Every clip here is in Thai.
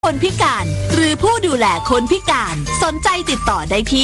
คนพิการหรือผู้ดูแลคนพิการสนใจติดต่อได้ที่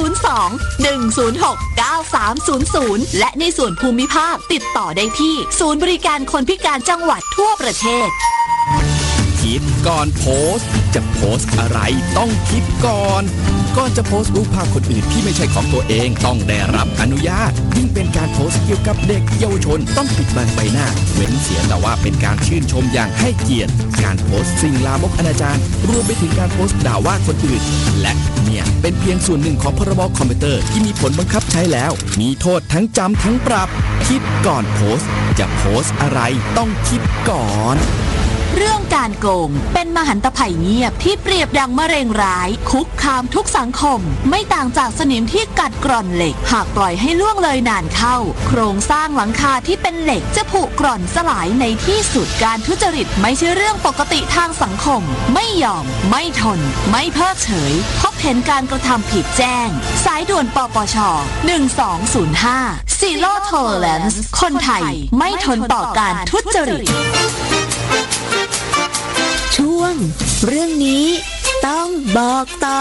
02-106-9300 และในส่วนภูมิภาคติดต่อได้ที่ศูนย์บริการคนพิการจังหวัดทั่วประเทศคิดก่อนโพสต์จะโพสต์อะไรต้องคิดก่อนจะโพสต์รูปภาพคนอื่นที่ไม่ใช่ของตัวเองต้องได้รับอนุญาตยิ่งเป็นการโพสต์เกี่ยวกับเด็กเยาวชนต้องปิดบังใบหน้าเว้นเสียแต่ว่าเป็นการชื่นชมอย่างให้เกียรติการโพสต์สิ่งลามกอนาจารรวมไปถึงการโพสต์ด่าว่าคนอื่นและเนี่ยเป็นเพียงส่วนหนึ่งของพรบคอมพิวเตอร์ที่มีผลบังคับใช้แล้วมีโทษทั้งจำทั้งปรับคิดก่อนโพสต์จะโพสต์อะไรต้องคิดก่อนเรื่องการโกงเป็นมหันตภัยเงียบที่เปรียบดังมะเร็งร้ายคุกคามทุกสังคมไม่ต่างจากสนิมที่กัดกร่อนเหล็กหากปล่อยให้ล่วงเลยนานเข้าโครงสร้างหลังคาที่เป็นเหล็กจะผุกร่อนสลายในที่สุดการทุจริตไม่ใช่เรื่องปกติทางสังคมไม่ยอมไม่ทนไม่เพิกเฉยพบเห็นการกระทำผิดแจ้งสายด่วนปปช1205 Zero Tolerance คนไทยไม่ทนต่อการทุจริตช่วงเรื่องนี้ต้องบอกต่อ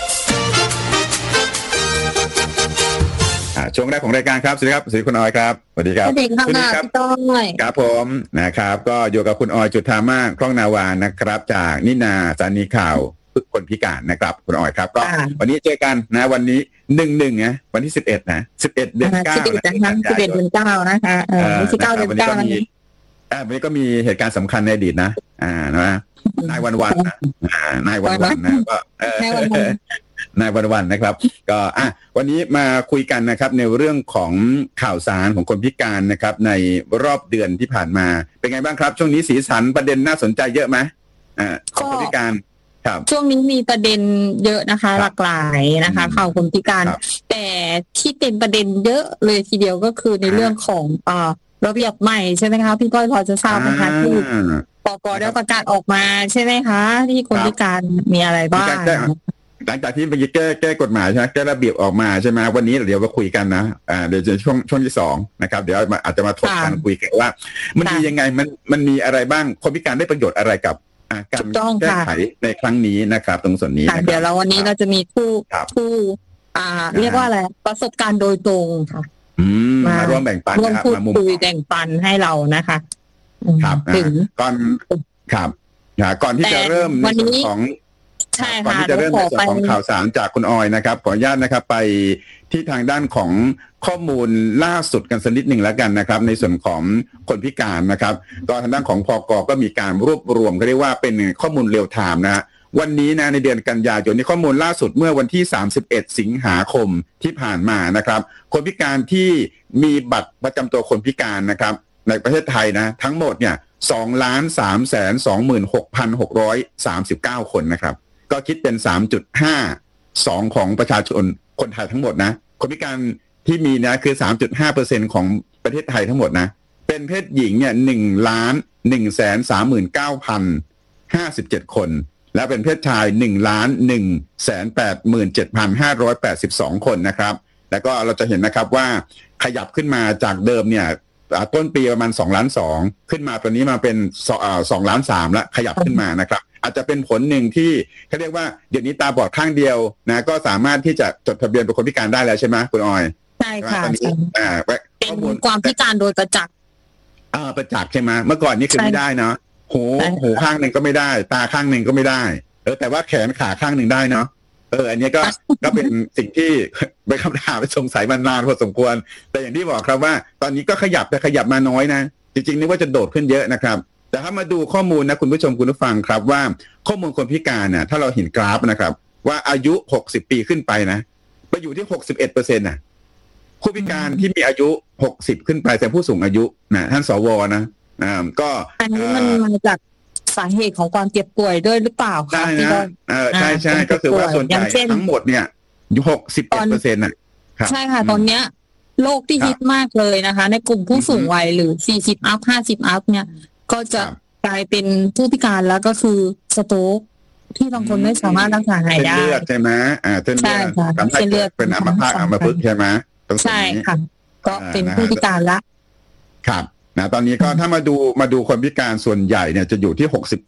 ช่วงแรกของรายการครับสวัสดีครับสวัสดีคุณออยครับสวัสดีครับสวัสดีครับพี่ต้อยครับผมนะครับก็อยู่กับคุณออยจุฑามาศคล่องนาวานะครับจากนินาสถานีข่าวคนพิการนะครับคุณออยครับก็วันนี้เจอกันนะวันนี้11นะวันที่11นะ11เดือน9นะ11 เดือน9นะคะวันที่9เดือน9 วันนี้ก็มีเหตุการณ์สำคัญในอดีตนะนะนายวันนะนายวันนะก็นายวันนะครับก็วันนี้มาคุยกันนะครับในเรื่องของข่าวสารของคนพิการนะครับในรอบเดือนที่ผ่านมาเป็นไงบ้างครับช่วงนี้สีสันประเด็นน่าสนใจเยอะไหมของคนพิการครับช่วงนี้มีประเด็นเยอะนะคะหลากหลายนะคะข่าวคนพิการแต่ที่เป็นประเด็นเยอะเลยทีเดียวก็คือในเรื่องของระเบียบใหม่ใช่ไหมคะพี่ก้อยพอจะทราบไหมคะที่ปก.ได้ประกาศออกมาใช่ไหมคะที่คนพิการมีอะไรบ้างหลังจากที่เมื่อกี้แก้กฎหมายใช่ไหมแก้ระเบียบออกมาใช่ไหมวันนี้เดี๋ยวมาคุยกันนะเดี๋ยวจะช่วงที่2นะครับเดี๋ยวอาจจะมาถกกันคุยกันว่ามันมียังไงมันมีอะไรบ้างคนพิการได้ประโยชน์อะไรกับการแก้ไขในครั้งนี้นะครับตรงส่วนนี้เดี๋ยวเราวันนี้เราจะมีผู้เรียกว่าอะไรประสบการณ์โดยตรงค่ะมาร่วมแบ่งปันร่วมพูดคุยแบ่งปันให้เรานะคะครับก่อนที่จะเริ่มในส่วนของก่อนที่จะเริ่มในส่วนของข่าวสารจากคุณออยนะครับขออนุญาตนะครับไปที่ทางด้านของข้อมูลล่าสุดกันสักนิดหนึ่งแล้วกันนะครับในส่วนของคนพิการนะครับก็ทางด้านของพก.ก็มีการรวบรวมก็เรียกว่าเป็นข้อมูลเรียลไทม์นะวันนี้นะในเดือนกันยายนในข้อมูลล่าสุดเมื่อวันที่31สิงหาคมที่ผ่านมานะครับคนพิการที่มีบัตรประจำตัวคนพิการนะครับในประเทศไทยนะทั้งหมดเนี่ย 2,326,639 คนนะครับก็คิดเป็น 3.52 ของประชาชนคนไทยทั้งหมดนะคนพิการที่มีนะคือ 3.5% ของประเทศไทยทั้งหมดนะเป็นเพศหญิงเนี่ย 1,139,057 คนและเป็นเพศชาย 1,187,582 คนนะครับแล้วก็เราจะเห็นนะครับว่าขยับขึ้นมาจากเดิมเนี่ยต้นปีประมาณ2.2 ล้านขึ้นมาตอนนี้มาเป็น2.3 ล้านแล้วขยับขึ้นมานะครับอาจจะเป็นผลหนึ่งที่เขาเรียกว่าเดี๋ยวนี้ตาบอดข้างเดียวนะก็สามารถที่จะจดทะเบียนเป็นคนพิการได้แล้วใช่ไหมคุณออยใช่ค่ะเป็นความพิการโดยประจักษ์ประจักษ์ใช่ไหมเมื่อก่อนนี่คือไม่ได้เนาะหูข้างหนึ่งก็ไม่ได้ตาข้างหนึ่งก็ไม่ได้แต่ว่าแขนขาข้างหนึ่งได้เนาะอันนี้ก็เป็นสิ่งที่เป็นคำถามสงสัยมานานพอสมควรแต่อย่างที่บอกครับว่าตอนนี้ก็ขยับมาน้อยนะจริงๆนึกว่าจะโดดขึ้นเยอะนะครับแต่ถ้ามาดูข้อมูลนะคุณผู้ชมคุณผู้ฟังครับว่าข้อมูลคนพิการเนี่ยถ้าเราเห็นกราฟนะครับว่าอายุ60ปีขึ้นไปนะไปอยู่ที่ 61% นะผู้พิการที่มีอายุ60ขึ้นไปแต่ผู้สูงอายุนะท่านสวนะก็อันนี้มันมาจากสาเหตุของความเจ็บป่วยด้วยหรือเปล่าครับใช่ก็คือว่าส่วนใหญ่ทั้งหมดเนี่ยอยู่ 61% น่ะใช่ค่ะตอนเนี้ยโรคที่ฮิตมากเลยนะคะในกลุ่มผู้สูงวัยหรือ40 up 50 up เนี่ยก็จะกลายเป็นผู้พิการแล้วก็คือสโตรกที่บางคนไม่สามารถรักษาหายได้เส้นเลือดใช่ไหมเส้นเลือดทำให้เป็นอัมพาตอัมพฤกษ์ใช่ไหมใช่ค่ะก็เป็นผู้พิการละครับนะตอนนี้ก็ถ้ามาดูคนพิการส่วนใหญ่เนี่ยจะอยู่ที่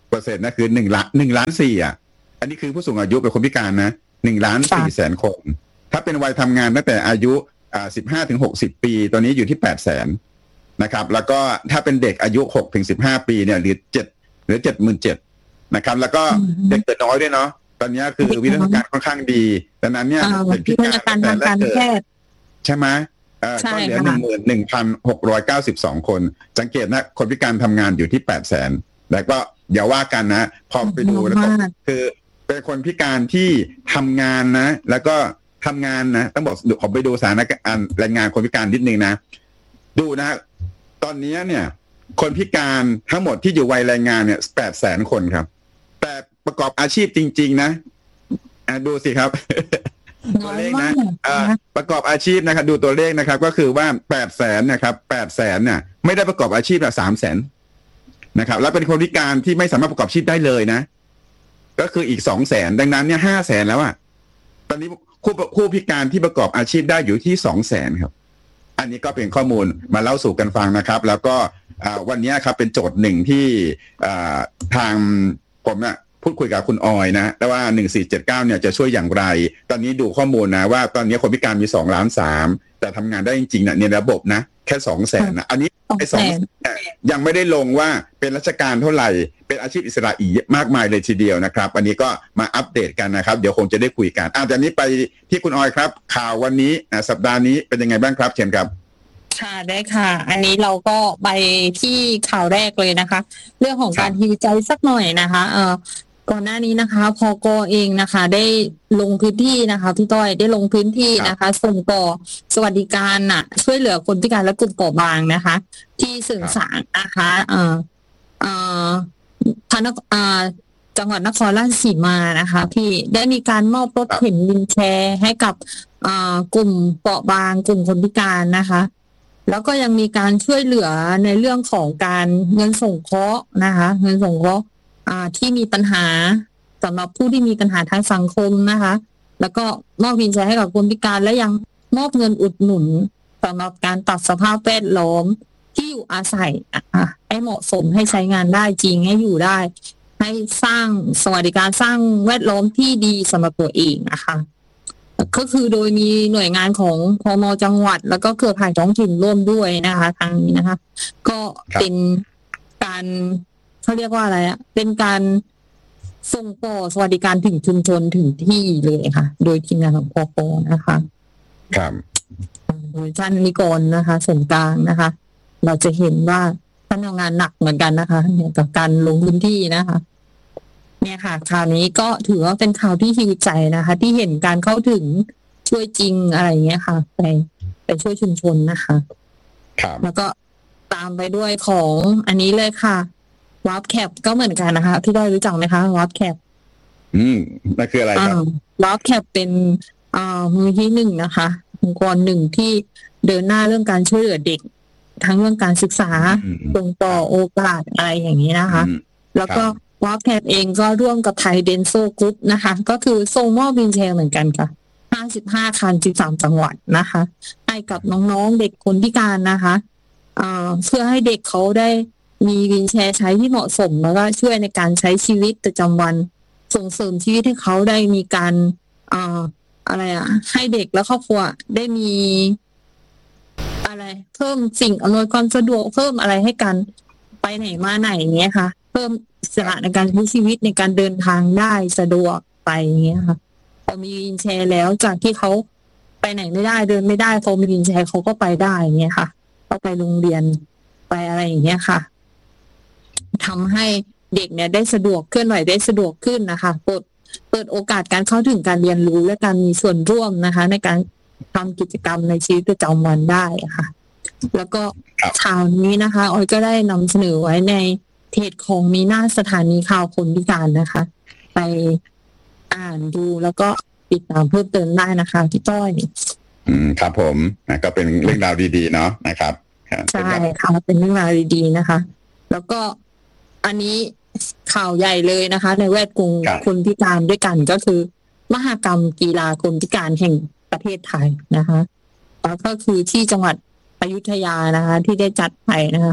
1% นะคือ1.4 ล้านอ่ะอันนี้คือผู้สูงอายุกับคนพิการนะ1.4 ล้านคนถ้าเป็นวัยทำงานตั้งแต่อายุ15-60 ปีตอนนี้อยู่ที่800,000นะครับแล้วก็ถ้าเป็นเด็กอายุ6-15 ปีเนี่ยเหลือ 77,000นะครับแล้วก็เด็กเกิดน้อยด้วยเนาะตอนนี้คือวิทยาการค่อนข้างดีดังนั้นเนี่ยเด็กพิการตั้งแต่แรกเกิดใช่ไหมก็เหลือ 11,692 คนสังเกตนะคนพิการทำงานอยู่ที่800,000แล้วก็อย่าว่ากันนะพอไปดูแล้วก็คือเป็นคนพิการที่ทำงานนะแล้วก็ทำงานนะต้องบอกขอไปดูสถานการณ์แรงงานคนพิการนิดนึงนะดูนะตอนนี้เนี่ยคนพิการทั้งหมดที่อยู่วัยแรงงานเนี่ย800,000 คนครับแต่ประกอบอาชีพจริงๆนะดูสิครับ ตัวเลขนะประกอบอาชีพนะครับดูตัวเลขนะครับก็คือว่า800,000นะครับ800,000เนี่ยไม่ได้ประกอบอาชีพละ300,000นะครับแล้วเป็นคนพิการที่ไม่สามารถประกอบอาชีพได้เลยนะก็คืออีก200,000ดังนั้นเนี่ย500,000แล้วอ่ะตอนนี้ผู้พิการที่ประกอบอาชีพได้อยู่ที่200,000ครับอันนี้ก็เป็นข้อมูลมาเล่าสู่กันฟังนะครับแล้วก็วันนี้ครับเป็นโจทย์หนึ่งที่ทางผมเนี่ยพูดคุยกับคุณออยนะแต่ว่า1479เนี่ยจะช่วยอย่างไรตอนนี้ดูข้อมูลนะว่าตอนนี้คนพิการมี2.3 ล้านแต่ทำงานได้จริงๆในระบบนะแค่200,000นะอันนี้ไอ้200,000ยังไม่ได้ลงว่าเป็นราชการเท่าไหร่เป็นอาชีพอิสระอีกมากมายเลยทีเดียวนะครับอันนี้ก็มาอัปเดตกันนะครับเดี๋ยวคงจะได้คุยกันจากนี้ไปที่คุณออยครับข่าววันนี้สัปดาห์นี้เป็นยังไงบ้างครับเชิญครับค่ะได้ค่ะอันนี้เราก็ไปที่ข่าวแรกเลยนะคะเรื่องของการฮีลใจสักหน่อยนะคะก่อนหน้านี้นะคะพก.เองนะคะได้ลงพื้นที่นะคะพี่ต้อยได้ลงพื้นที่นะคะส่งต่อสวัสดิการน่ะช่วยเหลือคนพิการและกลุ่มเปราะบางนะคะที่เสริงสางนะคะจังหวัดนครราชสีมานะคะพี่ได้มีการมอบรถเข็นวินแชร์ให้กับกลุ่มเปราะบางกลุ่มคนพิการนะคะแล้วก็ยังมีการช่วยเหลือในเรื่องของการเงินสงเคราะห์นะคะเงินสงเคราะห์ที่มีปัญหาสำหรับผู้ที่มีปัญหาทางสังคมนะคะแล้วก็มอบวินแชร์ให้กับคนพิการและยังมอบเงินอุดหนุนสำหรับการปรับสภาพแวดล้อมที่อยู่อาศัยให้เหมาะสมให้ใช้งานได้จริงให้อยู่ได้ให้สร้างสวัสดิการสร้างแวดล้อมที่ดีสำหรับตัวเองนะคะก็คือโดยมีหน่วยงานของพม.จังหวัดแล้วก็เครือข่ายท้องถิ่นร่วมด้วยนะคะทางนี้นะคะก็เป็นการเขาเรียกว่าอะไรเป็นการส่งต่อสวัสดิการถึงชุมชนถึงที่เลยค่ะโดยทีมงานของพก.นะคะครับโดยท่านนิกรนะคะส่วนกลางนะคะเราจะเห็นว่าท่านทำงานหนักเหมือนกันนะคะเนี่ยกับการลงพื้นที่นะคะเนี่ยค่ะข่าวนี้ก็ถือว่าเป็นข่าวที่ฮีลใจนะคะที่เห็นการเข้าถึงช่วยจริงอะไรเงี้ยค่ะไปช่วยชุมชนนะคะครับแล้วก็ตามไปด้วยของอันนี้เลยค่ะวาร์ปแคปก็เหมือนกันนะคะพี่ได้รู้จักไหมคะวาร์ปแคปนั่นคืออะไรครับวาร์ปแคปเป็นมูลที่หนึ่งนะคะองค์กรหนึ่งที่เดินหน้าเรื่องการช่วยเหลือเด็กทั้งเรื่องการศึกษาส่งต่อโอกาสอะไรอย่างนี้นะคะแล้วก็วาร์ปแคปเองก็ร่วมกับไทยเดนโซกรุ๊ปนะคะก็คือส่งมอบวินแชร์เหมือนกันค่ะ55 คัน13 จังหวัดนะคะให้กับน้องๆเด็กคนพิการนะคะเพื่อให้เด็กเขาได้มีวินแชร์ใช้ที่เหมาะสมแล้วก็ช่วยในการใช้ชีวิตประจำวันส่งเสริมชีวิตให้เขาได้มีการให้เด็กและครอบครัวได้มีอะไรเพิ่มสิ่งอำนวยความสะดวกเพิ่มอะไรให้กันไปไหนมาไหนเงี้ยค่ะเพิ่มอิสระในการใช้ชีวิตในการเดินทางได้สะดวกไปเงี้ยค่ะพอมีวินแชร์แล้วจากที่เขาไปไหนไม่ได้เดินไม่ได้พอมีวินแชร์เขาก็ไปได้เงี้ยค่ะก็ไปโรงเรียนไปอะไรอย่างเงี้ยค่ะทำให้เด็กเนี่ยได้สะดวกเคลื่อนไหวได้สะดวกขึ้นนะคะเปิดโอกาสการเข้าถึงการเรียนรู้และการมีส่วนร่วมนะคะในการทำกิจกรรมในชีวิตประจำวันได้ค่ะแล้วก็ข่าวนี้นะคะออยก็ได้นำเสนอไว้ในเพจของมีหน้าสถานีข่าวคนพิการนะคะไปอ่านดูแล้วก็ติดตามเพิ่มเติมได้นะคะพี่ต้อยครับผมก็เป็นเรื่องราวดีๆเนาะนะครับใช่ค่ะเป็นเรื่องราวดีๆนะคะแล้วก็อันนี้ข่าวใหญ่เลยนะคะในแวดวงคนพิการด้วยกันก็คือมหกรรมกีฬาคนพิการแห่งประเทศไทยนะคะแล้วก็คือที่จังหวัดอยุธยานะคะที่ได้จัดไปนะคะ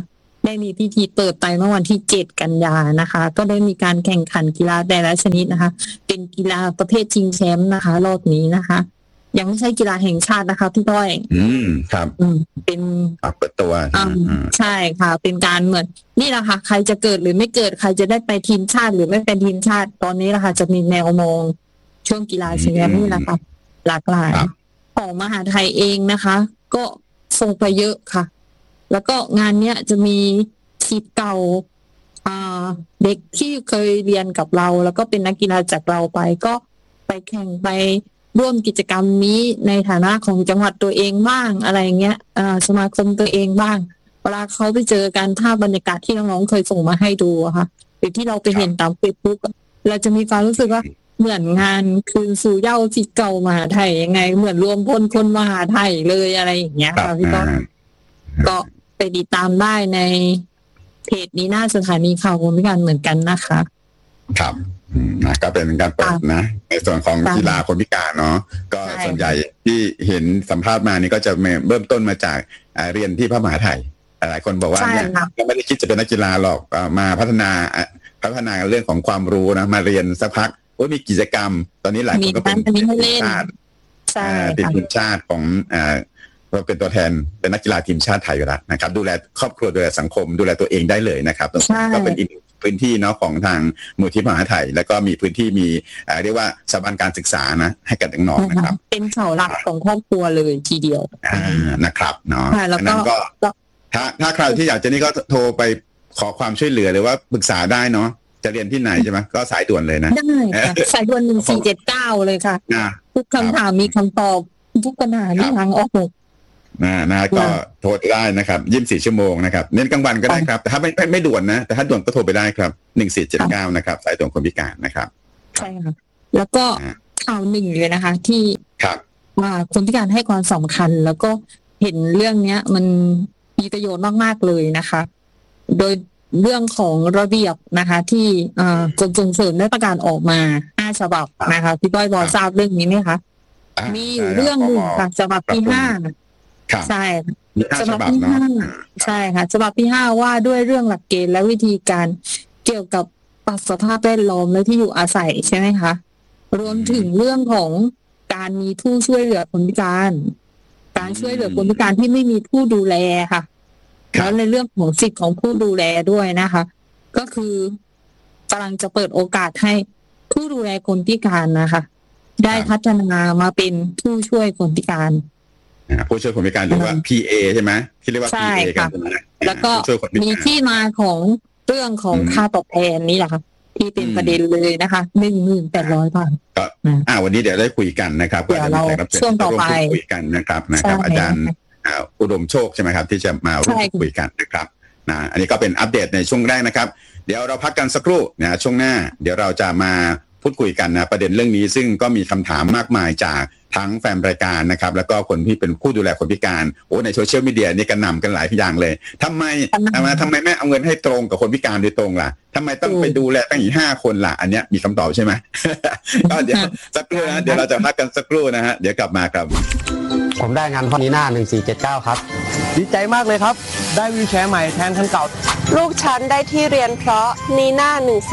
ได้มีพิธีเปิดไปเมื่อวันที่7 กันยายนนะคะก็ได้มีการแข่งขันกีฬาแต่ละชนิดนะคะเป็นกีฬาประเภทชิงแชมป์นะคะรอบนี้นะคะยังไม่ใช่กีฬาแห่งชาตินะคะพี่ต้อยครับเป็นเปิดตัวใช่ค่ะเป็นการเหมือนนี่แหละค่ะใครจะเกิดหรือไม่เกิดใครจะได้ไปทีมชาติหรือไม่เป็นทีมชาติตอนนี้แหละค่ะจะมีแนวมองช่วงกีฬาชิงแชมป์นี่แหละค่ะหลากหลายของมหาไทยเองนะคะก็ส่งไปเยอะค่ะแล้วก็งานเนี้ยจะมีศิษย์เก่าเด็กที่เคยเรียนกับเราแล้วก็เป็นนักกีฬาจากเราไปก็ไปแข่งไปร่วมกิจกรรมนี้ในฐานะของจังหวัดตัวเองบ้างอะไรเงี้ยสมาคมตัวเองบ้างเวลาเขาไปเจอกันภาพบรรยากาศที่น้องๆเคยส่งมาให้ดูอะค่ะหรือที่เราไปเห็นตาม Facebook เราจะมีความรู้สึกว่าเหมือนงานคืนสู่เหย้าศิษย์เก่ามหาไทยยังไงเหมือนรวมพลคนมหาไทยเลยอะไรอย่างเงี้ยค่ะพี่ต้นก็ไปติดตามได้ในเพจนี้หน้าสถานีข่าวคนพิการเหมือนกันนะคะครับก็เป็นการเปิดนะในส่วนของกีฬาคนพิการเนาะก็ส่วนใหญ่ที่เห็นสัมภาษณ์มานี่ก็จะเริ่มต้นมาจากเรียนที่พระมหาไทยหลายคนบอกว่าเนี่ยก็ไม่ได้คิดจะเป็นนักกีฬาหรอกมาพัฒนาเรื่องของความรู้นะมาเรียนสักพักมีกิจกรรมตอนนี้หลายคนก็เป็นทีมชาติติดทีมชาติของเราเป็นตัวแทนเป็นนักกีฬาทีมชาติไทยอยู่แล้วนะครับดูแลครอบครัวดูแลสังคมดูแลตัวเองได้เลยนะครับก็เป็นอีกพื้นที่เนาะของทางมูลที่มหาไทยแล้วก็มีพื้นที่มีเรียกว่าสถาบันการศึกษานะให้กับน้องๆนะครับเป็นเสาหลักของครอบครัวเลยทีเดียวนะครับเนาะแล้วก็ถ้าใครที่อยากจะนี่ก็โทรไปขอความช่วยเหลือหรือว่าปรึกษาได้เนาะจะเรียนที่ไหนใช่ไหมก็สายด่วนเลยนะได้ค่ะสายด่วน1479เลยค่ะทุกคำถามมีคำตอบทุกปัญหามีทางออกก็โทรได้นะครับ24 ชั่วโมงนะครับเน้นกลางวันก็ได้ครับแต่ถ้าไม่ด่วนนะแต่ถ้าด่วนก็โทรไปได้ครับ1479นะครับสายด่วนคนพิการนะครับใช่ค่ะแล้วก็ข่าวหนึ่งเลยนะคะที่ว่าคนพิการให้ความสำคัญแล้วก็เห็นเรื่องเนี้ยมันมีประโยชน์มากๆเลยนะคะโดยเรื่องของระเบียบนะคะที่กรมส่งเสริมได้ประกาศออกมา5 ฉบับนะคะพี่ต้อยพอทราบเรื่องนี้ไหมคะมีอยู่เรื่องหนึ่งค่ะฉบับที่5ใช่ฉบับที่5ใช่ค่ะฉบับที่5ว่าด้วยเรื่องหลักเกณฑ์และวิธีการเกี่ยวกับสภาพแวดล้อมและที่อยู่อาศัยใช่ไหมคะรวมถึงเรื่องของการมีผู้ช่วยเหลือคนพิการการช่วยเหลือคนพิการที่ไม่มีผู้ดูแลค่ะแล้วในเรื่องของสิทธิ์ของผู้ดูแลด้วยนะคะก็คือกำลังจะเปิดโอกาสให้ผู้ดูแลคนพิการนะคะได้พัฒนามาเป็นผู้ช่วยคนพิการผู้ช่วยคนพิการหรือว่า PA ใช่ไหมที่เรียกว่า PA กันแล้วก็มีที่มาของเรื่องของค่าตอบแทนนี่แหละค่ะที่เป็นประเด็นเลยนะคะ 1,800 บาทก็วันนี้เดี๋ยวได้คุยกันนะครับเดี๋ยวเราช่วงต่อไปคุยกันนะครับอาจารย์อุดมโชคใช่ไหมครับที่จะมาร่วมคุยกันนะครับอันนี้ก็เป็นอัปเดตในช่วงแรกนะครับเดี๋ยวเราพักกันสักครู่นะช่วงหน้าเดี๋ยวเราจะมาพูดคุยกันนะประเด็นเรื่องนี้ซึ่งก็มีคำถามมากมายจากทั้งแฟนรายการนะครับแล้วก็คนที่เป็นผู้ดูแลคนพิการในโซเชียลมีเดียนี่กันนำกันหลายอย่างเลยทำไมไม่เอาเงินให้ตรงกับคนพิการโดยตรงล่ะทำไมต้องไปดูแลตั้งอีก5 คนล่ะอันนี้มีคำตอบใช่ไหม ก็เดี๋ยวสักครู่นะเดี๋ยวเราจะพักกันสักครู่นะฮะเดี๋ยวกลับมาครับผมได้งานข้อนี้หน้า1479ครับดีใจมากเลยครับได้วีลแชร์ใหม่แทนคันเก่าลูกฉันได้ที่เรียนเพราะนีน่า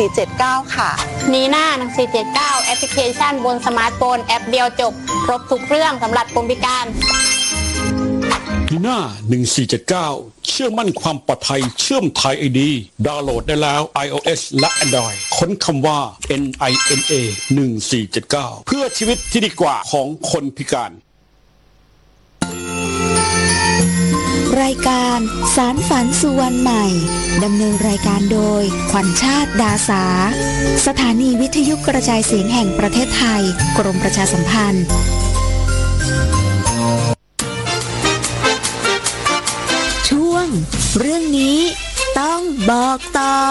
1479ค่ะนีน่า1479แอปพลิเคชันบนสมาร์ทโฟนแอปเดียวจบครบทุกเรื่องสำหรับคนพิการนีน่า1479เชื่อมั่นความปลอดภัยเชื่อมไทย ID ดาวน์โหลดได้แล้ว iOS และ Android ค้นคำว่า NINA 1479เพื่อชีวิตที่ดีกว่าของคนพิการรายการสารฝันสู่วันใหม่ดำเนินรายการโดยขวัญชาติดาสาสถานีวิทยุกระจายเสียงแห่งประเทศไทยกรมประชาสัมพันธ์ช่วงเรื่องนี้ต้องบอกต่อ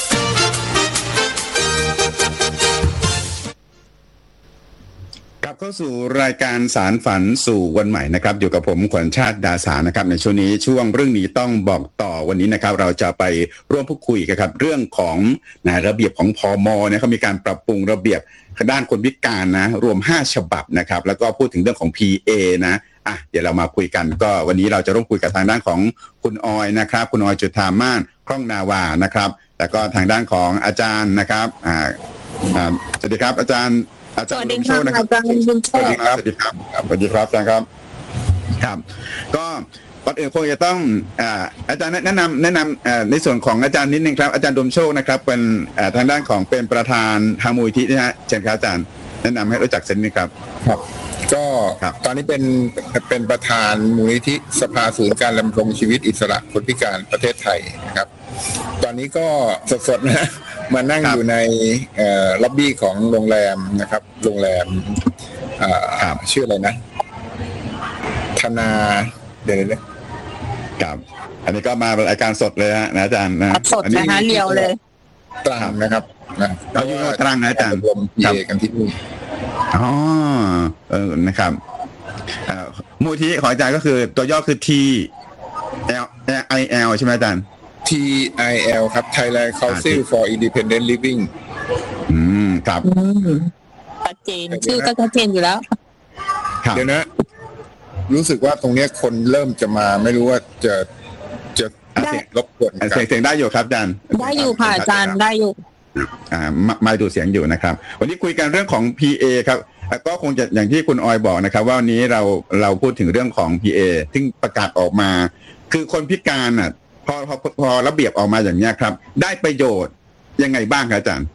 กลับเข้าสู่รายการสารฝันสู่วันใหม่นะครับอยู่กับผมขวัญชาติดาสานะครับในช่วงนี้ช่วงเรื่องนี้ต้องบอกต่อวันนี้นะครับเราจะไปร่วมพูดคุยกันครับเรื่องของระเบียบของพม.เนี่ยเขามีการปรับปรุงระเบียบด้านคนพิการนะรวม5 ฉบับนะครับแล้วก็พูดถึงเรื่องของ PA นะเดี๋ยวเรามาคุยกันก็วันนี้เราจะร่วมคุยกับทางด้านของคุณออยนะครับคุณออยจุฑามาศคล่องนาวานะครับแล้วก็ทางด้านของอาจารย์นะครับสวัสดีครับอาจารย์ลุงโชคนะครับสวัสดีครับสวัสดีครับสวัสดีครับอาจารย์ครับครับก็ก่อนอื่นคงจะต้องอาจารย์แนะนำในส่วนของอาจารย์นิดนึงครับอาจารย์ดมโชคนะครับเป็นทางด้านของเป็นประธานทางมูลนิธินะฮะเชิญครับอาจารย์แนะนำให้รู้จักเส้นนี้ครับครับก็ตอนนี้เป็นประธานมูลนิธิสภาศูนย์การดำรงชีวิตอิสระคนพิการประเทศไทยนะครับตอนนี้ก็สดๆนะมานั่งอยู่ในล็อบบี้ของโรงแรมนะครับโรงแรมชื่ออะไรนะธนาเดี๋ยวครับอันนี้ก็มารายการสดเลยนะอาจารย์นะสดนะคะเรียวเลยตรังนะครับนะเราอยู่ตรังนะอาจารย์รวมพีเอกันที่นี่อ๋อนะครับมูลนิธิของอาจารย์ก็คือตัวย่อคือ TIL ใช่ไหมอาจารย์ TIL ครับ Thailand Council for Independent Living ครับชัดเจนชื่อก็ชัดเจนอยู่แล้วเดี๋ยวนะรู้สึกว่าตรงนี้คนเริ่มจะมาไม่รู้ว่าจะเสียงรบกวนเสียงได้อยู่ครับอาจารย์ได้อยู่ค่ะอาจารย์ได้อยู่มาดูเสียงอยู่นะครับวันนี้คุยกันเรื่องของ PA ครับก็คงจะอย่างที่คุณออยบอกนะครับว่าวันนี้เราพูดถึงเรื่องของ PA ซึ่งประกาศออกมาคือคนพิการพอระเบียบออกมาอย่างนี้ครับได้ประโยชน์ยังไงบ้างครับอาจารย์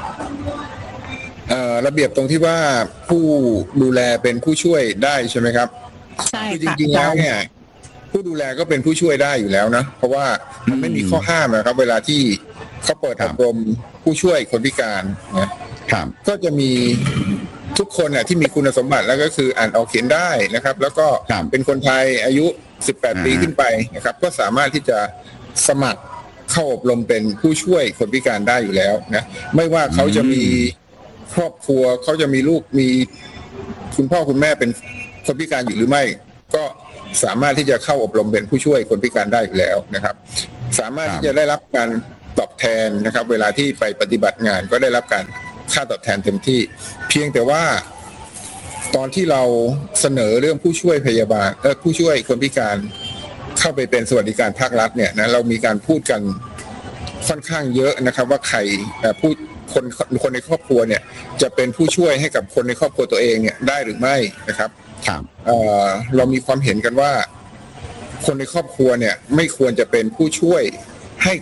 ระเบียบตรงที่ว่าผู้ดูแลเป็นผู้ช่วยได้ใช่ไหมครับใช่จริงๆแล้วเนี่ยผู้ดูแลก็เป็นผู้ช่วยได้อยู่แล้วนะเพราะว่ามันไม่มีข้อห้ามนะครับเวลาที่เขาเปิดอบรมผู้ช่วยคนพิการนะครับก็จะมีทุกคนที่มีคุณสมบัติแล้วก็คืออ่านออกเขียนได้นะครับแล้วก็เป็นคนไทยอายุ18 ปีขึ้นไปนะครับก็สามารถที่จะสมัครเข้าอบรมเป็นผู้ช่วยคนพิการได้อยู่แล้วนะไม่ว่าเขาจะมีครอบครัวเขาจะมีลูกมีคุณพ่อคุณแม่เป็นคนพิการอยู่หรือไม่ก็สามารถที่จะเข้าอบรมเป็นผู้ช่วยคนพิการได้อยู่แล้วนะครับสามารถที่จะได้รับการตอบแทนนะครับเวลาที่ไปปฏิบัติงานก็ได้รับการค่าตอบแทนเต็มที่เพียงแต่ว่าตอนที่เราเสนอเรื่องผู้ช่วยพยาบาลผู้ช่วยคนพิการเข้าไปเป็นสวัสดิการภาครัฐเนี่ยนะเรามีการพูดกันค่อนข้างเยอะนะครับว่าใครคนในครอบครัวเนี่ยจะเป็นผู้ช่วยให้กับคนในครอบครัวตัวเองเนี่ยได้หรือไม่นะครับเรามีความเห็นกันว่าคนในครอบครัวเนี่ยไม่ควรจะเป็นผู้ช่วยให้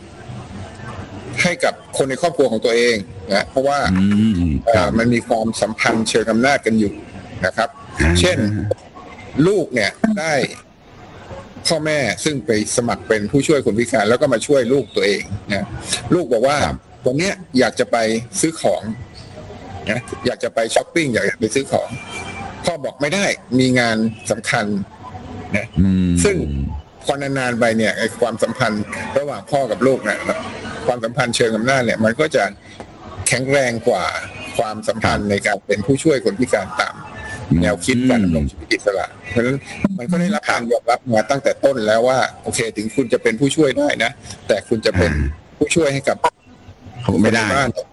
กับคนในครอบครัวของตัวเองนะเพราะว่ามันมีความสัมพันธ์เชิงอำนาจกันอยู่นะครับเช่นลูกเนี่ยได้พ่อแม่ซึ่งไปสมัครเป็นผู้ช่วยคนพิการแล้วก็มาช่วยลูกตัวเองนะลูกบอกว่าตอนนี้อยากจะไปซื้อของนะอยากจะไปช้อปปิ้งอยากไปซื้อของพ่อบอกไม่ได้มีงานสำคัญนะซึ่งพอนานๆไปเนี่ยไอ้ความสัมพันธ์ระหว่างพ่อกับลูกเนี่ยความสัมพันธ์เชิงอำนาจเนี่ยมันก็จะแข็งแรงกว่าความสัมพันธ์ในการเป็นผู้ช่วยคนพิการตามแนวคิดการดำรงชีวิตอิสระเพราะฉะนั้นมันก็ได้รับการยอมรับมาตั้งแต่ต้นแล้วว่าโอเคถึงคุณจะเป็นผู้ช่วยได้นะแต่คุณจะเป็นผู้ช่วยให้กับไม่ได้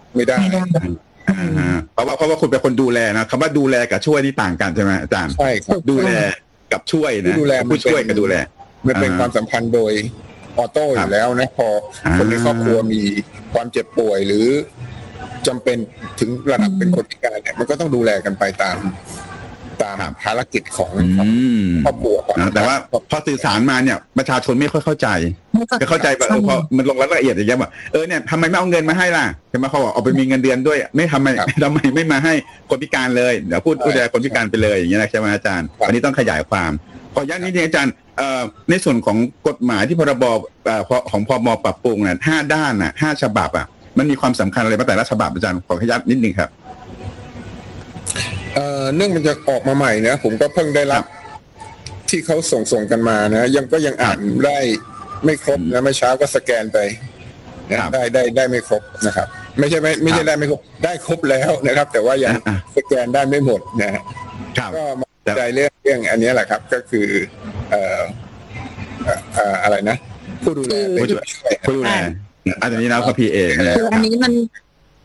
เพราะว่าคุณเป็นคนดูแลนะคำว่าดูแลกับช่วยนี่ต่างกันใช่ไหมอาจารย์ใช่ครับดูแลกับช่วยนะผู้ช่วยกับดูแลมันเป็นความสัมพันธ์โดยออโต้อยู่แล้วนะพอคนในครอบครัวมีความเจ็บป่วยหรือจำเป็นถึงระดับเป็นคนพิการเนี่ยมันก็ต้องดูแลกันไปตามภารกิจของครอบครัวแต่ว่าพอสื่อสารมาเนี่ยประชาชนไม่ค่อยเข้าใจจะเข้าใจแบบพอมันลงรายละเอียดอย่างเงี้ยว่าเนี่ยทำไมไม่เอาเงินมาให้ล่ะใช่ไหมเขาบอกเอาไปมีเงินเดือนด้วยไม่ทำไมไม่มาให้คนพิการเลยเดี๋ยวพูดดูแลคนพิการไปเลยอย่างเงี้ยใช่ไหมอาจารย์อันนี้ต้องขยายความขอย้ำนิดนึงอาจารย์ในส่วนของกฎหมายที่พรบของพม.ปรับปรุงเนี่ย5 ด้าน5 ฉบับมันมีความสำคัญอะไรบ้างแต่ละฉบับอาจารย์ขอขยับนิดนึงครับเนื่องมันจะออกมาใหม่นะผมก็เพิ่งได้รับที่เขาส่งกันมานะยังอ่านได้ไม่ครบนะเมื่อเช้าก็สแกนไปได้ไม่ครบนะครับไม่ใช่ได้ไม่ครบได้ครบแล้วนะครับแต่ว่ายังสแกนได้ไม่หมดนะก็มาใจเรื่องอันนี้แหละครับก็คืออะไรนะผู้ดูแลผู้ดูแลอันนี้นะก็ PA อันนี้มัน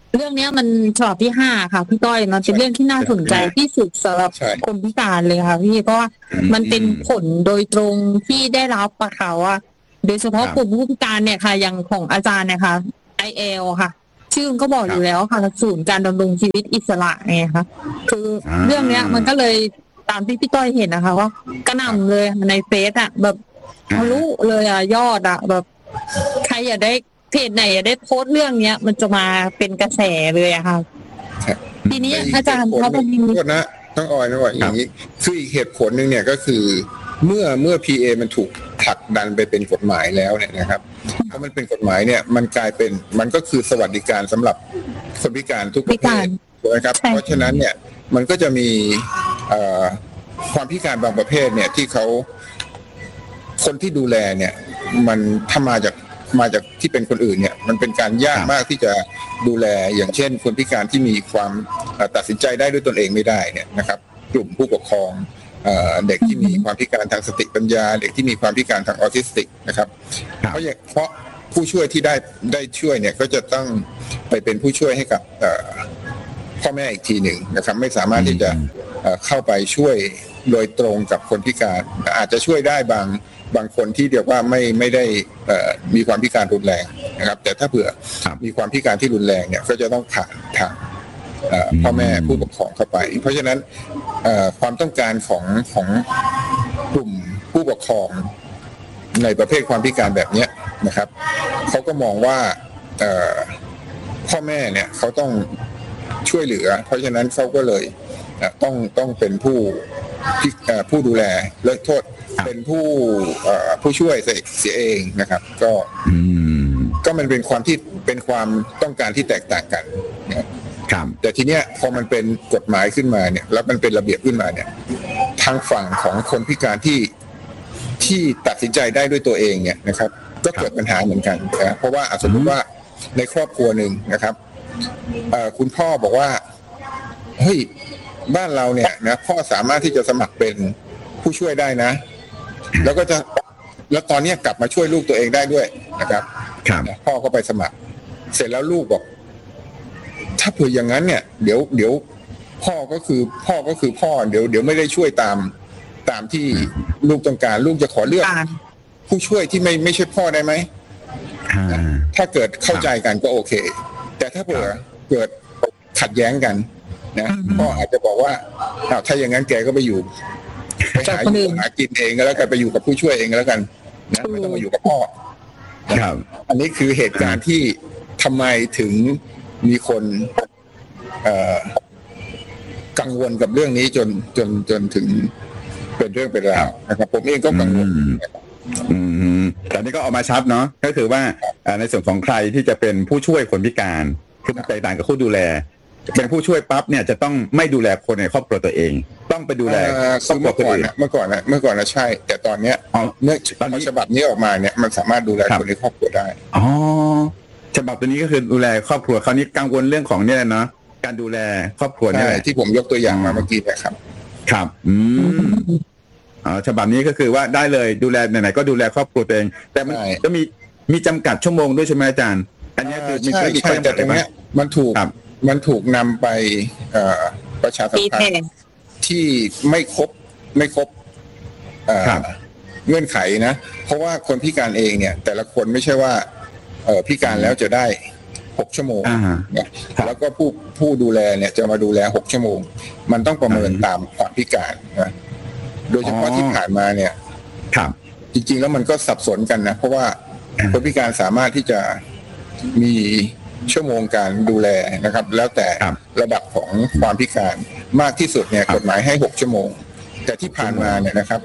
เรื่องนี้มันฉบับที่5ค่ะพี่ต้อยมันเป็นเรื่องที่น่าสนใจที่สุดสำหรับคนพิการเลยค่ะพี่เพราะว่ามันเป็นผลโดยตรงที่ได้รับปะค่ะว่าโดยเฉพาะกลุ่มผู้พิการเนี่ยค่ะอย่างของอาจารย์เนี่ยค่ะ IL ค่ะชื่อก็บอกอยู่แล้วค่ะศูนย์การดำรงชีวิตอิสระไงคะคือเรื่องเนี้ยมันก็เลยตามที่พี่ต้อยเห็นนะคะว่ากระหน่ำเลยในเฟซอ่ะแบบทะลุเลยอ่ะยอดอ่ะแบบใครอยากได้เพจไหนอยากได้โพสต์เรื่องเนี้ยมันจะมาเป็นกระแสเลยอะค่ะทีนี้อาจารย์เขาเป็นนะต้องออยนะว่าอย่างนี้คืออีกเหตุผลหนึ่งเนี่ยก็คือเมื่อ PA มันถูกผลักดันไปเป็นกฎหมายแล้วเนี่ยนะครับพอมันเป็นกฎหมายเนี่ยมันกลายเป็นมันก็คือสวัสดิการสำหรับคนพิการทุกประเภทถูกไหมครับเพราะฉะนั้นเนี่ยมันก็จะมีความพิการบางประเภทเนี่ยที่เขาคนที่ดูแลเนี่ยมันถ้ามาจากที่เป็นคนอื่นเนี่ยมันเป็นการยากมากที่จะดูแลอย่างเช่นคนพิการที่มีความตัดสินใจได้ด้วยตนเองไม่ได้เนี่ยนะครับกลุ่มผู้ปกครองเด็กที่มีความพิการทางสติปัญญาเด็กที่มีความพิการทางออทิสติกนะครับเพราะผู้ช่วยที่ได้ช่วยเนี่ยก็จะต้องไปเป็นผู้ช่วยให้กับพ่อแม่อีกทีหนึ่งนะครับไม่สามารถที่จะเข้าไปช่วยโดยตรงกับคนพิการอาจจะช่วยได้บางคนที่เรียกว่าไม่ได้มีความพิการรุนแรงนะครับแต่ถ้าเผื่อมีความพิการที่รุนแรงเนี่ยก็จะต้องผ่านทางพ่อแม่ผู้ปกครองเข้าไปเพราะฉะนั้นความต้องการของกลุ่มผู้ปกครองในประเภทความพิการแบบนี้นะครับเขาก็มองว่าพ่อแม่เนี่ยเขาต้องช่วยเหลือเพราะฉะนั้นเขาก็เลยต้องเป็นผู้ดูแลเลิกโทษเป็นผู้ช่วยเสียเองนะครับก็มันเป็นความต้องการที่แตกต่างกันนะครับแต่ทีเนี้ยพอมันเป็นกฎหมายขึ้นมาเนี่ยแล้วมันเป็นระเบียบขึ้นมาเนี่ยทางฝั่งของคนพิการที่ตัดสินใจได้ด้วยตัวเองเนี่ยนะครับก็เกิดปัญหาเหมือนกันนะเพราะว่าสมมติว่าในครอบครัวหนึ่งนะครับคุณพ่อบอกว่าเฮ้ยบ้านเราเนี่ยนะพ่อสามารถที่จะสมัครเป็นผู้ช่วยได้นะแล้วตอนนี้กลับมาช่วยลูกตัวเองได้ด้วยนะครับพ่อก็ไปสมัครเสร็จแล้วลูกบอกถ้าเผื่ออย่างนั้นเนี่ยเดี๋ยวพ่อก็คือพ่อเดี๋ยวไม่ได้ช่วยตามที่ลูกต้องการลูกจะขอเลือกผู้ช่วยที่ไม่ใช่พ่อได้ไหมถ้าเกิดเข้าใจกันก็โอเคแต่ถ้าเผื่อเกิดขัดแย้งกันนะพ่ออาจจะบอกว่าถ้าอย่างนั้นแกก็ไปหากินเองก็แล้วกันไปอยู่กับผู้ช่วยเองก็แล้วกันนะไม่ต้องมาอยู่กับพ่อครับอันนี้คือเหตุการณ์ที่ทำไมถึงมีคนกังวลกับเรื่องนี้จนถึงเป็นเรื่องเป็นราวนะครับผมเองก็กังวลแต่นี่ก็ออกมาชัดเนาะก็คือว่าในส่วนของใครที่จะเป็นผู้ช่วยคนพิการคือแตกต่างกับผู้ดูแลเป็นผู้ช่วยปั๊บเนี่ยจะต้องไม่ดูแลคนในครอบครัวตัวเองต้องไปดูแลครอบครัวคนอื่นเมื่อก่อนนะใช่แต่ตอนเนี้ยตอนฉบับนี้ออกมาเนี่ยมันสามารถดูแลคนในครอบครัวได้อ๋อฉบับตัวนี้ก็คือดูแลครอบครัวคราวนี้กังวลเรื่องของเนี่ยเนาะการดูแลครอบครัวนี่แหละที่ผมยกตัวอย่างมาเมื่อกี้นะครับครับฉบับนี้ก็คือว่าได้เลยดูแลไหนๆก็ดูแลครอบครัวตัวเองแต่มันก็มีจำกัดชั่วโมงด้วยใช่ไหมอาจารย์อันนี้คือมีแต่ตรงนี้มันถูกนำไปประชาสัมพันธ์ที่ไม่ครบเงื่อนไขนะเพราะว่าคนพิการเองเนี่ยแต่ละคนไม่ใช่ว่าพิการแล้วจะได้6ชั่วโมงแล้วก็ผู้ดูแลเนี่ยจะมาดูแล6ชั่วโมงมันต้องประเมินตามความพิการนะโดยเฉพาะที่ผ่านมาเนี่ยจริงๆแล้วมันก็สับสนกันนะเพราะว่าคนพิการสามารถที่จะมีชั่วโมงการดูแลนะครับแล้วแต่ระดับของความพิการมากที่สุดเนี่ยกฎหมายให้6ชั่วโมงแต่ที่ผ่านมาเนี่ยนะครับ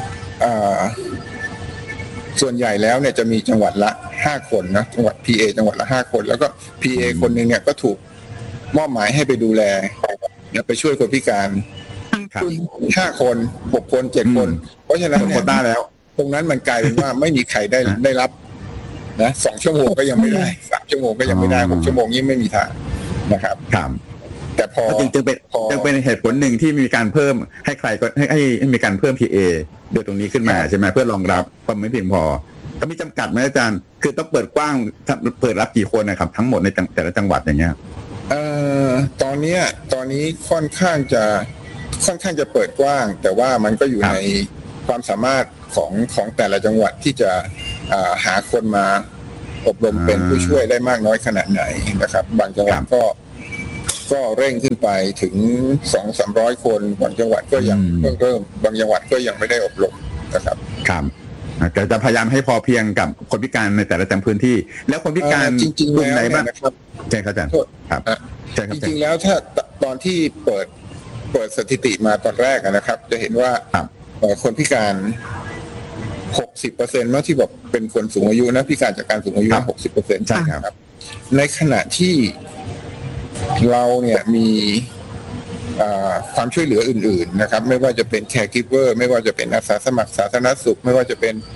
ส่วนใหญ่แล้วเนี่ยจะมีจังหวัดละ5คนนะจังหวัด PA จังหวัดละ5คนแล้วก็ PA คนนึงเนี่ยก็ถูกมอบหมายให้ไปดูแลไปช่วยคนพิการ5คน6คน7คนเพราะฉะนั้นเนี่ยตรงนั้นมันกลายเป็นว่าไม่มีใครได้รับนะ2ชั่วโมงก็ยังไม่ได้3ชั่วโมงก็ยังไม่ได้6ชั่วโมงยิ่งไม่มีทางนะครับแต่พอจึงเป็นเหตุผลหนึ่งที่มีการเพิ่มให้ใครก็ให้มีการเพิ่ม PA โดยตรงนี้ขึ้นมาใช่ไหมเพื่อรองรับความไม่เพียงพอก็มีจำกัดไหมอาจารย์คือต้องเปิดกว้างเปิดรับกี่คนนะครับทั้งหมดในแต่ละจังหวัดอย่างเงี้ยตอนนี้ค่อนข้างจะเปิดกว้างแต่ว่ามันก็อยู่ในความสามารถของแต่ละจังหวัดที่จะหาคนมาอบรมเป็นผู้ช่วยได้มากน้อยขนาดไหนนะครับบางจังหวัดก็เร่งขึ้นไปถึง 200-300 คนบางจังหวัดก็ยังเพิ่งเริ่มบางจังหวัดก็ยังไม่ได้อบรมนะครับครับแต่จะพยายามให้พอเพียงกับคนพิการในแต่ละพื้นที่แล้วคนพิการจริงๆแล้วไหนบ้างนะครับใช่ครับอาจารย์ครับจริงๆแล้วถ้าตอนที่เปิดสถิติมาตอนแรกนะครับจะเห็นว่าคนพิการ 60%เมื่อที่บอกเป็นคนสูงอายุนะพิการจากการสูงอายุ 60% ใช่ครับในขณะที่เราเนี่ยมีความช่วยเหลืออื่นๆนะครับไม่ว่าจะเป็น caregiver ไม่ว่าจะเป็นอาสาสมัครสาธารณสุขไม่ว่าจะเป็น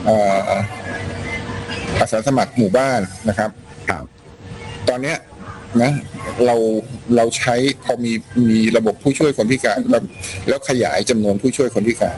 อาสาสมัครหมู่บ้านนะครับตอนเนี้ยนะเราใช้พอมีระบบผู้ช่วยคนพิการแล้วขยายจำนวนผู้ช่วยคนพิการ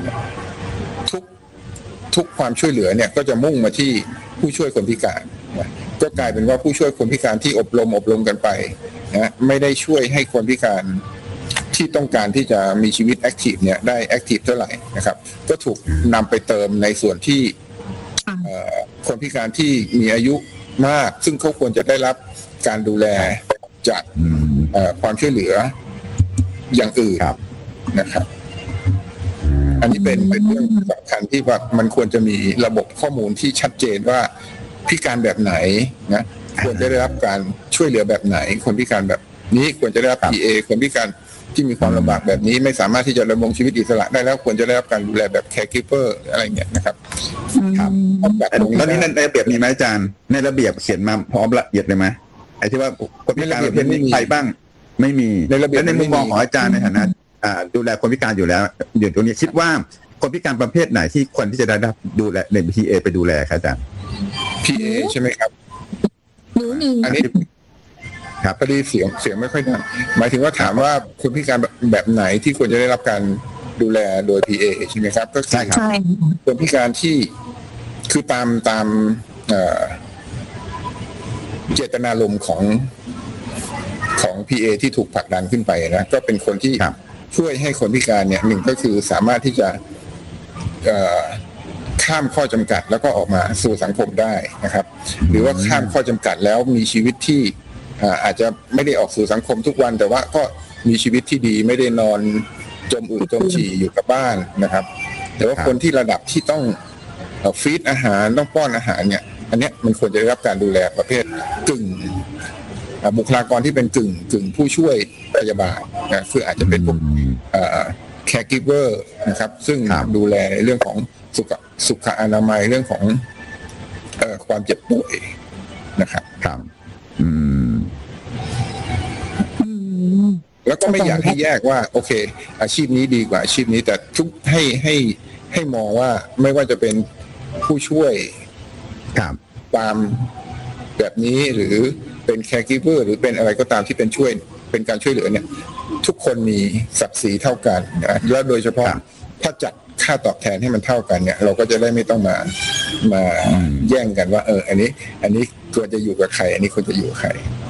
ทุกความช่วยเหลือเนี่ยก็จะมุ่งมาที่ผู้ช่วยคนพิการนะก็กลายเป็นว่าผู้ช่วยคนพิการที่อบรมกันไปนะไม่ได้ช่วยให้คนพิการที่ต้องการที่จะมีชีวิตแอคทีฟเนี่ยได้แอคทีฟเท่าไหร่นะครับก็ถูกนำไปเติมในส่วนที่คนพิการที่มีอายุมากซึ่งเขาควรจะได้รับการดูแลจากความช่วยเหลืออย่างอื่นนะครับอันนี้เป็นเรื่องสำคัญที่ว่ามันควรจะมีระบบข้อมูลที่ชัดเจนว่าพิการแบบไหนนะควรจะได้รับการช่วยเหลือแบบไหนคนพิการแบบนี้ควรจะได้รับ PA คนพิการที่มีความลำบากแบบนี้ไม่สามารถที่จะดำรงชีวิตอิสระได้แล้วควรจะได้รับการดูแลแบบ caregiver อะไรเงี้ยนะครับครับตอนนี้ในระเบียบมีไหมอาจารย์ในระเบียบเขียนมาพร้อมละเอียดเลยไหมไอ้ที่ว่าคนพิการประเภทนี้ใครบ้างไม่มีและในมุมมองของอาจารย์ในฐานะดูแลคนพิการอยู่แล้วอยู่ตรงนี้คิดว่าคนพิการประเภทไหนที่ควรที่จะได้รับดูแลใน PA ไปดูแลครับอาจารย์ PA ใช่ไหมครับอันนี้ครับพอดีเสียงไม่ค่อยดังหมายถึงว่าถามว่าคนพิการแบบไหนที่ควรจะได้รับการดูแลโดย PA ใช่ไหมครับก็ใช่ครับคนพิการที่คือตามเจตนารมณ์ของ PA ที่ถูกผลักดันขึ้นไปนะก็เป็นคนที่ช่วยให้คนพิการเนี่ยหนึ่งก็คือสามารถที่จะข้ามข้อจำกัดแล้วก็ออกมาสู่สังคมได้นะครับหรือว่าข้ามข้อจำกัดแล้วมีชีวิตที่อาจจะไม่ได้ออกสู่สังคมทุกวันแต่ว่าก็มีชีวิตที่ดีไม่ได้นอนจมอืดจมฉี่อยู่กับบ้านนะครับแต่ว่าคนที่ระดับที่ต้องฟีดอาหารต้องป้อนอาหารเนี่ยอันนี้มันควรจะได้รับการดูแลประเภทกึ่งบุคลากรที่เป็นกึ่งผู้ช่วยพยาบาลนะคืออาจจะเป็นพวกcaregiver นะครับซึ่งดูแลในเรื่องของสุขอนามัยเรื่องของความเจ็บป่วยนะครับแล้วก็ไม่อยากให้แยกว่าโอเคอาชีพนี้ดีกว่าอาชีพนี้แต่ทุกให้มองว่าไม่ว่าจะเป็นผู้ช่วยตามแบบนี้หรือเป็น caregiver หรือเป็นอะไรก็ตามที่เป็นการช่วยเหลือเนี่ยทุกคนมีศักดิ์ศรีเท่ากันนะแล้วโดยเฉพาะถ้าจัดค่าตอบแทนให้มันเท่ากันเนี่ยเราก็จะได้ไม่ต้องมาแย่งกันว่าอันนี้ควรจะอยู่กับใครอันนี้ควรจะอยู่กับใคร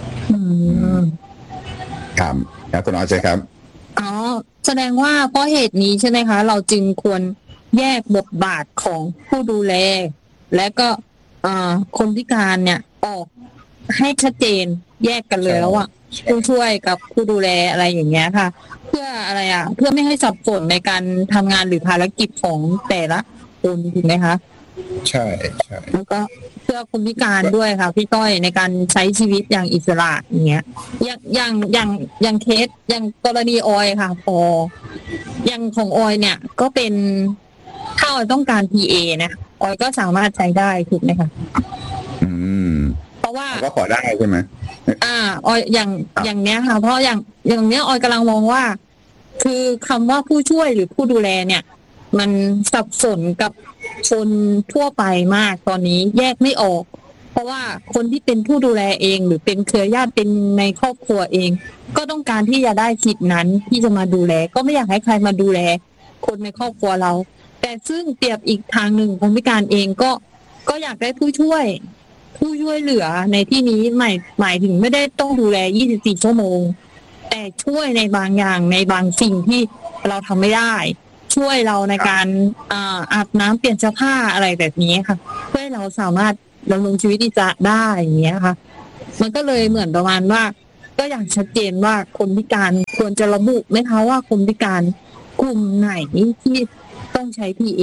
ครับแล้วคุณอาจารย์ครับแสดงว่าเพราะเหตุนี้ใช่ไหมคะเราจึงควรแยกบทบาทของผู้ดูแลและก็คนพิการเนี่ยออกให้ชัดเจนแยกกันเลยแล้วผู้ช่วยกับผู้ดูแลอะไรอย่างเงี้ยค่ะเพื่ออะไรเพื่อไม่ให้สับสนในการทำงานหรือภารกิจของแต่ละคนถูกไหมคะใช่แล้วก็เพื่อคนพิการด้วยค่ะพี่ต้อยในการใช้ชีวิตอย่างอิสระอย่างเงี้ยอย่างเคสอย่างกรณีออยค่ะพออย่างของออยเนี่ยก็เป็นถ้าออยต้องการ PA นะออยก็สามารถใช้ได้ถูกไหมคะเพราะว่าก็ขอได้ใช่ไหมออยอย่างเนี้ยค่ะเพราะอย่างเนี้ยออยกำลังมองว่าคือคำว่าผู้ช่วยหรือผู้ดูแลเนี่ยมันสับสนกับคนทั่วไปมากตอนนี้แยกไม่ออกเพราะว่าคนที่เป็นผู้ดูแลเองหรือเป็นเครือญาติเป็นในครอบครัวเองก็ต้องการที่จะได้สิทธินั้นที่จะมาดูแลก็ไม่อยากให้ใครมาดูแลคนในครอบครัวเราแต่ซึ่งเปรียบอีกทางหนึ่งคนพิการเองก็อยากได้ผู้ช่วยผู้ช่วยเหลือในที่นี้หมายถึงไม่ได้ต้องดูแล24 ชั่วโมงแต่ช่วยในบางอย่างในบางสิ่งที่เราทำไม่ได้ช่วยเราในการอาบน้ำเปลี่ยนเสื้อผ้าอะไรแบบนี้ค่ะเพื่อให้เราสามารถดำรงชีวิตอิสระได้อย่างเงี้ยค่ะมันก็เลยเหมือนประมาณว่าก็อย่างชัดเจนว่าคนพิการควรจะระบุไหมคะว่าคนพิการกลุ่มไหนที่ต้องใช้ PA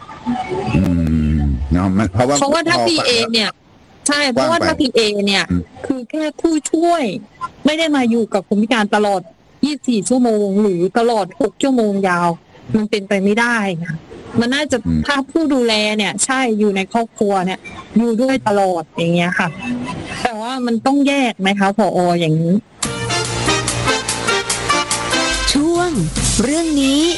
เนาะเพราะว่าถ้า PA เนี่ยใช่เพราะว่าถ้า PA เนี่ยคือแค่ผู้ช่วยไม่ได้มาอยู่กับคนพิการตลอด24 ชั่วโมงหรือตลอด6 ชั่วโมงยาวมันเป็นไปไม่ได้ค่ะมันน่าจะถ้าผู้ดูแลเนี่ยใช่อยู่ในครอบครัวเนี่ยอยู่ด้วยตลอดอย่างเงี้ยค่ะแต่ว่ามันต้องแยกไหมคะผอ.อย่างนี้ช่วงเรื่องนี้